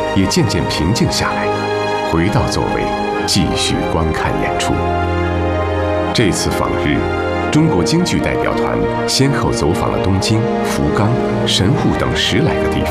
也渐渐平静下来，回到座位继续观看演出。这次访日，中国京剧代表团先后走访了东京、福冈、神户等10来个地方。